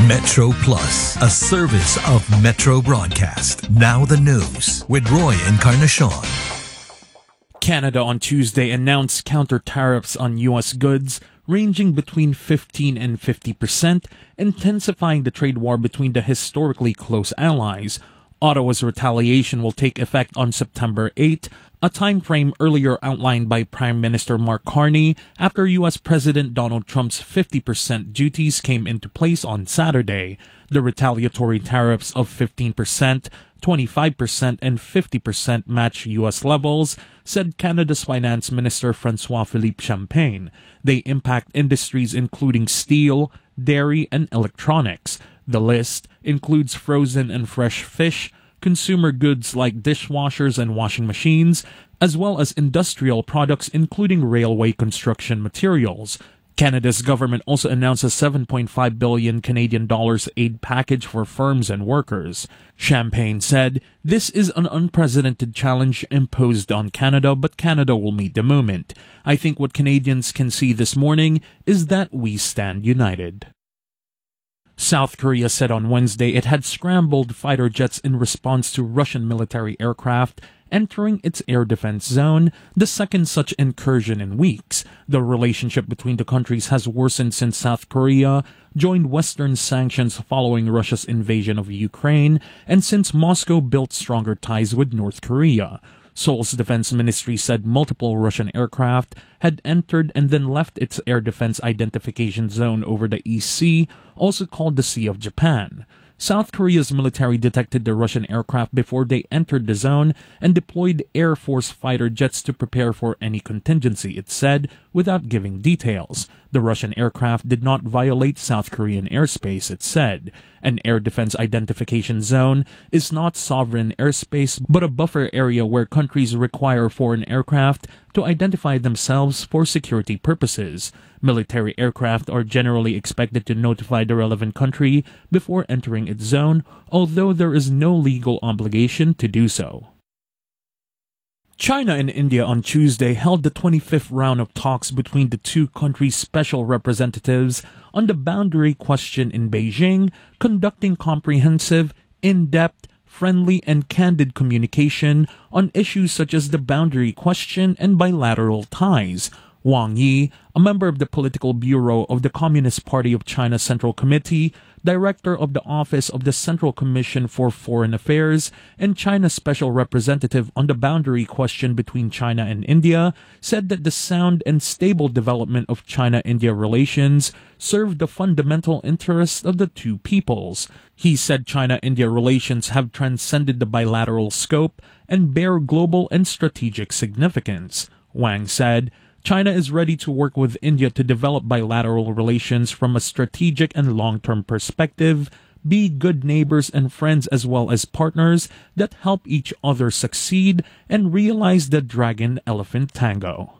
Metro Plus, a service of Metro Broadcast. Now the news with Roy Encarnacion. Canada on Tuesday announced counter tariffs on U.S. goods ranging between 15 and 50%, intensifying the trade war between the historically close allies. Ottawa's retaliation will take effect on September 8, a time frame earlier outlined by Prime Minister Mark Carney after U.S. President Donald Trump's 50% duties came into place on Saturday. The retaliatory tariffs of 15%, 25% and 50% match U.S. levels, said Canada's Finance Minister François-Philippe Champagne. They impact industries including steel, dairy, and electronics. The list includes frozen and fresh fish, consumer goods like dishwashers and washing machines, as well as industrial products including railway construction materials. Canada's government also announced a 7.5 billion Canadian dollars aid package for firms and workers. Champagne said, "This is an unprecedented challenge imposed on Canada, but Canada will meet the moment. I think what Canadians can see this morning is that we stand united." South Korea said on Wednesday it had scrambled fighter jets in response to Russian military aircraft entering its air defense zone, the second such incursion in weeks. The relationship between the countries has worsened since South Korea joined Western sanctions following Russia's invasion of Ukraine, and since Moscow built stronger ties with North Korea. Seoul's defense ministry said multiple Russian aircraft had entered and then left its air defense identification zone over the East Sea, also called the Sea of Japan. South Korea's military detected the Russian aircraft before they entered the zone and deployed Air Force fighter jets to prepare for any contingency, it said, without giving details. The Russian aircraft did not violate South Korean airspace, it said. An air defense identification zone is not sovereign airspace but a buffer area where countries require foreign aircraft to identify themselves for security purposes. Military aircraft are generally expected to notify the relevant country before entering its zone, although there is no legal obligation to do so. China and India on Tuesday held the 25th round of talks between the two countries' special representatives on the boundary question in Beijing, conducting comprehensive, in-depth, friendly, and candid communication on issues such as the boundary question and bilateral ties. Wang Yi, a member of the Political Bureau of the Communist Party of China Central Committee, director of the Office of the Central Commission for Foreign Affairs, and China's special representative on the boundary question between China and India, said that the sound and stable development of China-India relations served the fundamental interests of the two peoples. He said China-India relations have transcended the bilateral scope and bear global and strategic significance. Wang said, China is ready to work with India to develop bilateral relations from a strategic and long-term perspective, be good neighbors and friends as well as partners that help each other succeed and realize the dragon-elephant tango.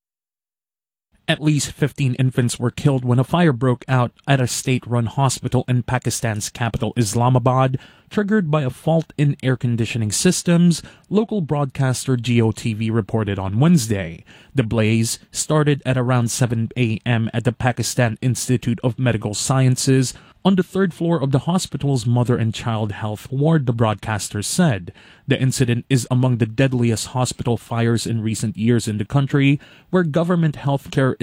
At least 15 infants were killed when a fire broke out at a state-run hospital in Pakistan's capital Islamabad, triggered by a fault in air conditioning systems, local broadcaster GOTV reported on Wednesday. The blaze started at around 7 a.m. at the Pakistan Institute of Medical Sciences on the third floor of the hospital's mother and child health ward, the broadcaster said. The incident is among the deadliest hospital fires in recent years in the country, where government healthcare